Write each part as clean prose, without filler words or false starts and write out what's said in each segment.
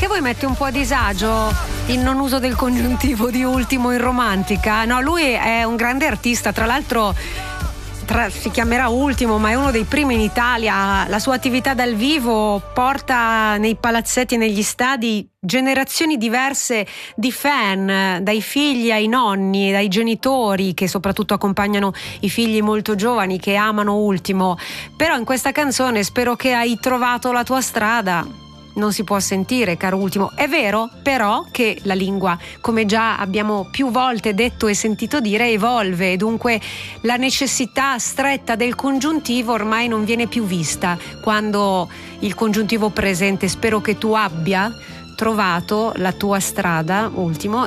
Anche voi mette un po' a disagio il non uso del congiuntivo di ultimo in romantica? No, lui è un grande artista, tra l'altro si chiamerà Ultimo, ma è uno dei primi in Italia. La sua attività dal vivo porta nei palazzetti e negli stadi generazioni diverse di fan, dai figli ai nonni, dai genitori che soprattutto accompagnano i figli molto giovani che amano Ultimo. Però in questa canzone Spero che hai trovato la tua strada non si può sentire, caro Ultimo. È vero però che la lingua, come già abbiamo più volte detto e sentito dire, evolve, e dunque la necessità stretta del congiuntivo ormai non viene più vista quando il congiuntivo presente spero che tu abbia trovato la tua strada, Ultimo,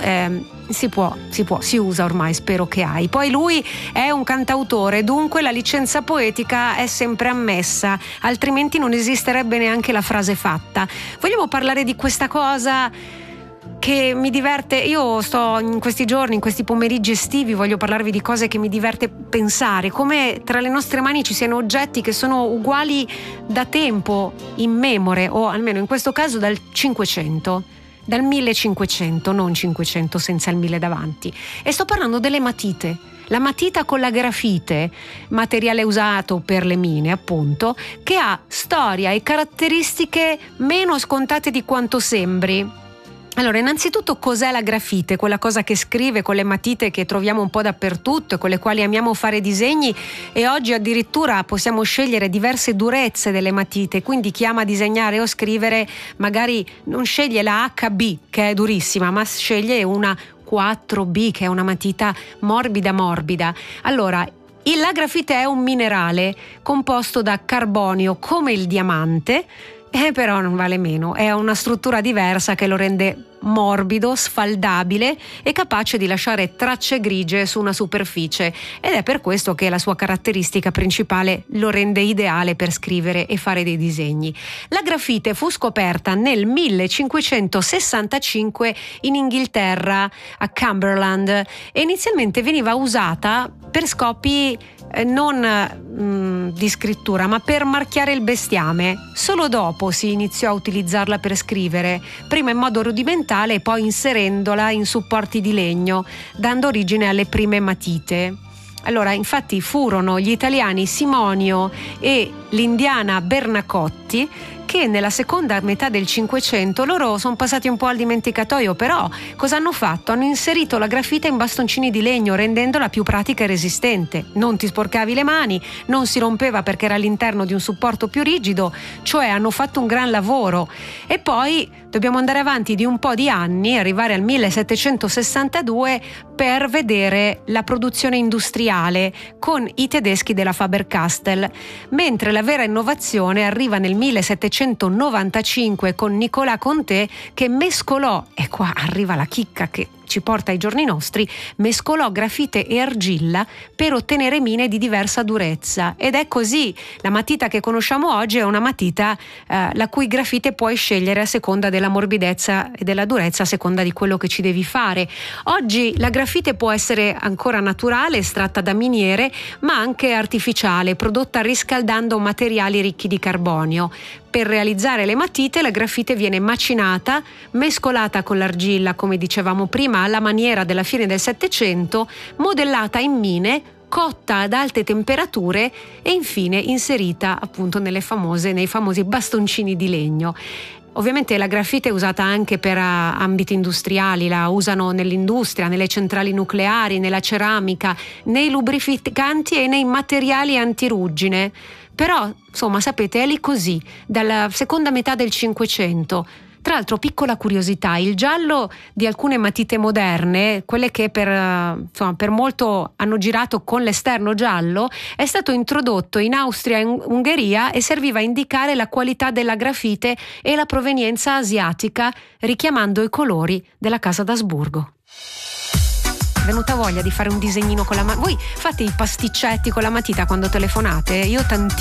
si usa ormai, spero che hai. Poi lui è un cantautore, dunque la licenza poetica è sempre ammessa, altrimenti non esisterebbe neanche la frase fatta. Vogliamo parlare di questa cosa che mi diverte? Io sto in questi giorni, in questi pomeriggi estivi, voglio parlarvi di cose che mi diverte pensare, come tra le nostre mani ci siano oggetti che sono uguali da tempo immemore, o almeno in questo caso dal 500, dal 1500, non 500 senza il 1000 davanti. E sto parlando delle matite. La matita con la grafite, materiale usato per le mine appunto, che ha storia e caratteristiche meno scontate di quanto sembri. Allora, innanzitutto cos'è la grafite? Quella cosa che scrive con le matite che troviamo un po' dappertutto e con le quali amiamo fare disegni, e oggi addirittura possiamo scegliere diverse durezze delle matite, quindi chi ama disegnare o scrivere magari non sceglie la HB che è durissima, ma sceglie una 4B che è una matita morbida. Allora, la grafite è un minerale composto da carbonio come il diamante, però non vale meno, è una struttura diversa che lo rende morbido, sfaldabile e capace di lasciare tracce grigie su una superficie, ed è per questo che la sua caratteristica principale lo rende ideale per scrivere e fare dei disegni. La grafite fu scoperta nel 1565 in Inghilterra, a Cumberland, e inizialmente veniva usata per scopi non di scrittura, ma per marchiare il bestiame. Solo dopo si iniziò a utilizzarla per scrivere, prima in modo rudimentale e poi inserendola in supporti di legno, dando origine alle prime matite. Allora, infatti furono gli italiani Simonio e l'indiana Bernacotti che nella seconda metà del Cinquecento, loro sono passati un po' al dimenticatoio, però cosa hanno fatto? Hanno inserito la grafite in bastoncini di legno, rendendola più pratica e resistente. Non ti sporcavi le mani, non si rompeva perché era all'interno di un supporto più rigido, cioè hanno fatto un gran lavoro. E poi dobbiamo andare avanti di un po' di anni, arrivare al 1762 per vedere la produzione industriale con i tedeschi della Faber-Castell, mentre la vera innovazione arriva nel 1795 con Nicolas Conté, che mescolò, e qua arriva la chicca che ci porta ai giorni nostri, mescolò grafite e argilla per ottenere mine di diversa durezza, ed è così la matita che conosciamo oggi è una matita la cui grafite puoi scegliere a seconda della morbidezza e della durezza, a seconda di quello che ci devi fare. Oggi la grafite può essere ancora naturale, estratta da miniere, ma anche artificiale, prodotta riscaldando materiali ricchi di carbonio. Per realizzare le matite la grafite viene macinata, mescolata con l'argilla, come dicevamo prima, alla maniera della fine del Settecento, modellata in mine, cotta ad alte temperature e infine inserita appunto nei famosi bastoncini di legno. Ovviamente la grafite è usata anche per ambiti industriali, la usano nell'industria, nelle centrali nucleari, nella ceramica, nei lubrificanti e nei materiali antiruggine. Però, insomma, sapete, è lì così, dalla seconda metà del Cinquecento. Tra l'altro, piccola curiosità, il giallo di alcune matite moderne, quelle che per molto hanno girato con l'esterno giallo, è stato introdotto in Austria e in Ungheria e serviva a indicare la qualità della grafite e la provenienza asiatica, richiamando i colori della casa d'Asburgo. È venuta voglia di fare un disegnino con la matita. Voi fate i pasticcetti con la matita quando telefonate? Io tantissimo.